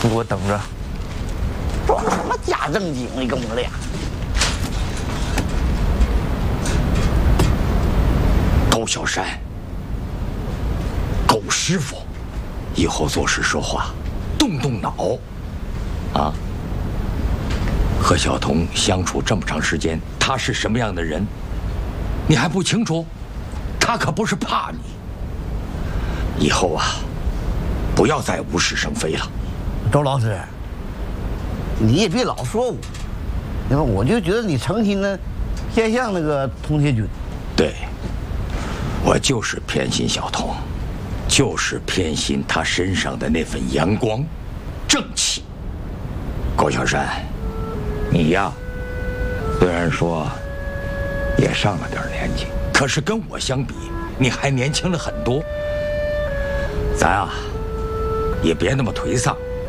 你给我等着。 装什么假正经的，跟我俩。 高小山，狗师傅，以后做事说话动动脑，啊！和小童相处这么长时间，他是什么样的人，你还不清楚？他可不是怕你。以后啊，不要再无事生非了。 周老师，你也别老说我，因为我就觉得你成心呢，偏向那个童铁军。 对，我就是偏心小童，就是偏心他身上的那份阳光、正气。高小山，你呀，虽然说也上了点年纪，可是跟我相比，你还年轻了很多。咱啊，也别那么颓丧，